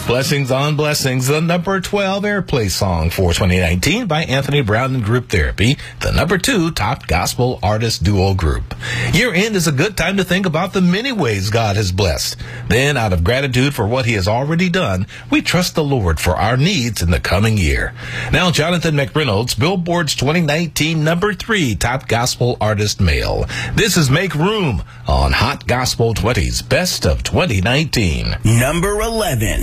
Blessings on Blessings, the number 12 airplay song for 2019 by Anthony Brown and Group Therapy, the number 2 top gospel artist duo group. Year end is a good time to think about the many ways God has blessed. Then, out of gratitude for what he has already done, we trust the Lord for our needs in the coming year. Now, Jonathan McReynolds, Billboard's 2019 number 3 top gospel artist male. This is Make Room on Hot Gospel 20's Best of 2019. Number 11.